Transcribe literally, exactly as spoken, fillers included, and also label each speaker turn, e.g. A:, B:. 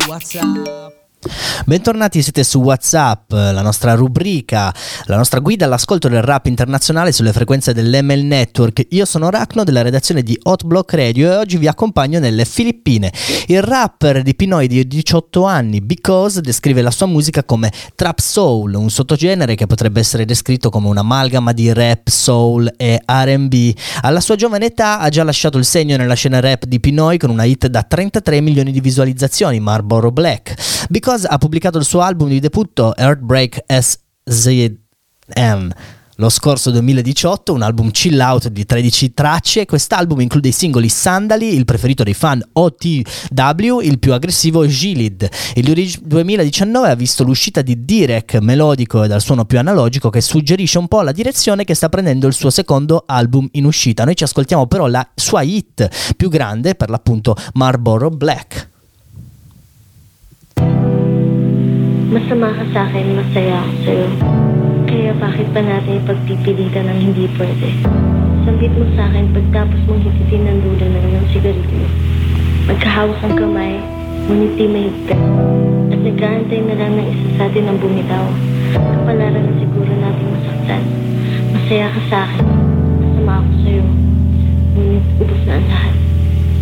A: WhatsApp. Bentornati, siete su WhatsApp, la nostra rubrica, la nostra guida all'ascolto del rap internazionale sulle frequenze dell'M L Network. Io sono Rachno della redazione di Hot Block Radio e oggi vi accompagno nelle Filippine. Il rapper di Pinoy di diciotto anni, Because, descrive la sua musica come trap soul, un sottogenere che potrebbe essere descritto come un'amalgama di rap, soul e R and B. Alla sua giovane età ha già lasciato il segno nella scena rap di Pinoy con una hit da trentatré milioni di visualizzazioni, Marlboro Black. Because ha pubblicato il suo album di debutto Heartbreak S Z M lo scorso duemiladiciotto, un album chill out di tredici tracce. Quest'album include i singoli Sandali, il preferito dei fan, O T W, il più aggressivo Gilid. Il duemiladiciannove ha visto l'uscita di Direk, melodico e dal suono più analogico, che suggerisce un po' la direzione che sta prendendo il suo secondo album in uscita. Noi ci ascoltiamo però la sua hit più grande, per l'appunto Marlboro Black.
B: Masama ka sa'kin, masaya ako sa'yo. Kaya bakit pa natin ipagpipilitan ng hindi pwede? Sambit mo sa'kin pagtapos mong hititin ng dulo ng iyong sigarilyo. Magkahawak ang kamay, ngunit di mahigpit. At nag-aantay na lang ng isa sa atin ang bumitaw. Kapalaran na siguro natin masaktan. Masaya ka sa'kin, masama ako sa'yo. Ngunit ubos na ang lahat.